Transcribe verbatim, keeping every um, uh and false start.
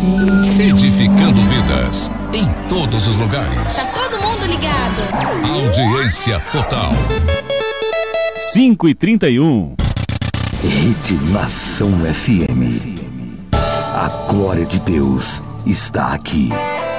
Edificando vidas em todos os lugares. Tá todo mundo ligado. Audiência total. cinco e trinta e um. Rede Nação F M. A glória de Deus está aqui.